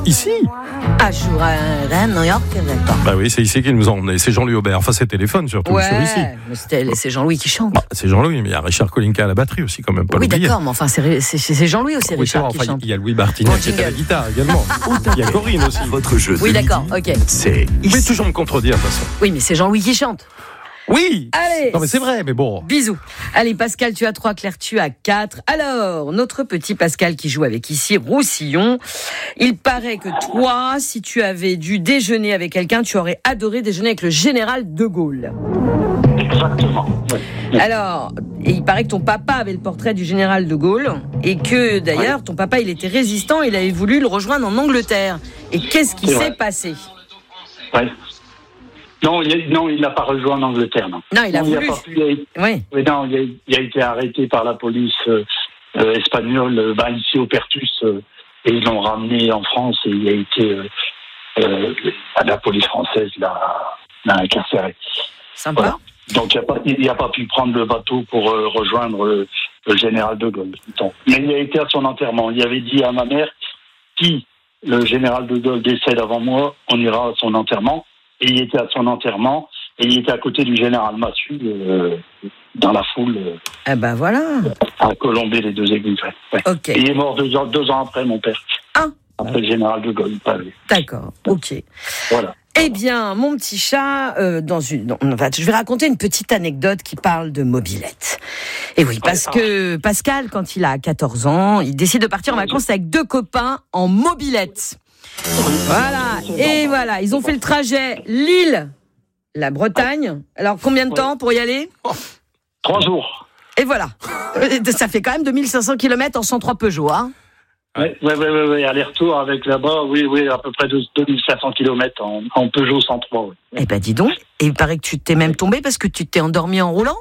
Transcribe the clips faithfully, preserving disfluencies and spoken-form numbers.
Ici. À jour à New York, d'accord. Bah oui, c'est ici qu'ils nous ont emmenés. C'est Jean-Louis Aubert. Enfin, c'est téléphone surtout Ouais, sur ici. mais c'était, c'est Jean-Louis qui chante. Bah, c'est Jean-Louis, mais il y a Richard Kolinka à la batterie aussi, quand même. Pas Oui, l'oublier. d'accord, mais enfin, c'est, c'est, c'est Jean-Louis ou c'est Oui, Richard vrai, qui enfin, chante? il y a Louis Martinet Bon, qui est à la jingle. guitare également. Il y a Corinne aussi. Votre jeu Oui, de d'accord, midi, ok. c'est Vous pouvez toujours me contredire, de toute façon. Oui, mais c'est Jean-Louis qui chante. Oui. Allez. Non, mais c'est vrai, mais bon. Bisous. Allez, Pascal, tu as trois, Claire, tu as quatre. Alors, notre petit Pascal qui joue avec ici Roussillon. Il paraît que toi, si tu avais dû déjeuner avec quelqu'un, tu aurais adoré déjeuner avec le général de Gaulle. Exactement. Ouais. Alors, et il paraît que ton papa avait le portrait du général de Gaulle et que d'ailleurs, ton papa, il était résistant, il avait voulu le rejoindre en Angleterre. Et qu'est-ce qui C'est s'est vrai. passé? Ouais. Non, il a, non, il n'a pas rejoint en Angleterre, non. Non, il a non, voulu. Il a pas pu, il a, Oui. oui, non, il a, il a été arrêté par la police euh, euh, espagnole, euh, bah, ici au Pertus, euh, et ils l'ont ramené en France et il a été, euh, euh, la police française l'a, l'a incarcéré. Sympa. Voilà. Donc il n'a pas, il a pas pu prendre le bateau pour euh, rejoindre euh, le général de Gaulle. Donc, mais il a été à son enterrement. Il avait dit à ma mère, si le général de Gaulle décède avant moi, on ira à son enterrement. Et il était à son enterrement, et il était à côté du général Massu, euh, dans la foule, euh, Ah ben voilà. à colomber les deux églises. Ouais. Ouais. Ok. Et il est mort deux ans, deux ans après, mon père. Ah. Après le général de Gaulle. Pas lui. D'accord. Ok. Voilà. Eh bien, mon petit chat, euh, dans une, dans, enfin, je vais raconter une petite anecdote qui parle de mobilette. Et oui, parce que Pascal, quand il a quatorze ans, il décide de partir en vacances avec deux copains en mobilette. Voilà. Et voilà, ils ont fait le trajet Lille, la Bretagne. Alors, combien de temps pour y aller? Trois jours. Et voilà. Ça fait quand même deux mille cinq cents kilomètres en cent trois Peugeot, hein. Oui, ouais, ouais, ouais, ouais, aller-retour avec là-bas, oui, oui, à peu près de deux mille cinq cents kilomètres en, en Peugeot cent trois. Oui. Eh ben, dis donc. Et il paraît que tu t'es même tombé parce que tu t'es endormi en roulant?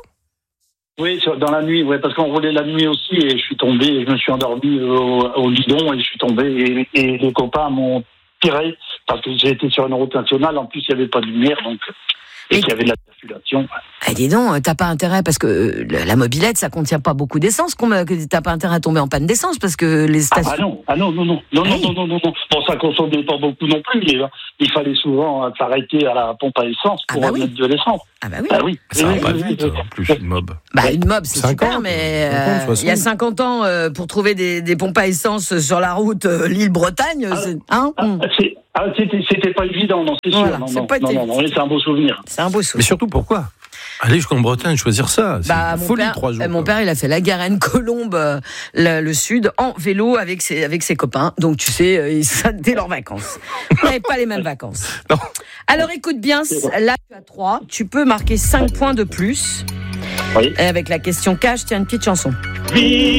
Oui, sur- dans la nuit, ouais, parce qu'on roulait la nuit aussi et je suis tombé, et je me suis endormi au, au guidon et je suis tombé et, et les copains m'ont tiré parce que j'ai été sur une route nationale, en plus il n'y avait pas de lumière, donc, et Et- qu'il y avait de la circulation. Eh, dis donc, t'as pas intérêt, parce que euh, la mobilette, ça contient pas beaucoup d'essence, qu'on- que t'as pas intérêt à tomber en panne d'essence, parce que les Ah, stations... ah non, ah non, non, non, non, Hey. non, non, non, non. Bon, ça consommait pas beaucoup non plus, mais euh, il fallait souvent euh, s'arrêter à la pompe à essence Ah pour bah oui. mettre de l'essence. Ah bah oui. Ah oui. Ça Oui, va pas oui, vite, oui, en plus, une mob. Bah, une mob, c'est cinquante, super, mais cinquante, euh, soixante. il y a cinquante ans, euh, pour trouver des, des pompes à essence sur la route euh, Lille-Bretagne, Ah. c'est, hein, Ah, hum, c'est- ah, c'était, c'était pas évident, non, c'est Voilà, sûr. Non, c'est non, pas non, été- non, non, mais c'est un beau souvenir. c'est un beau Mais souvenir. surtout, pourquoi aller jusqu'en Bretagne, choisir ça? C'est Bah, une mon folie, père, trois jours. euh, mon quoi. père, il a fait la Garenne-Colombe, euh, le, le sud, en vélo avec ses, avec ses copains. Donc, tu sais, euh, ils- ça, dès leurs vacances. On n'avait pas les mêmes vacances. Non. Alors, écoute bien, là, tu as trois. Tu peux marquer cinq points de plus. Oui. Et avec la question cash, tiens, une petite chanson.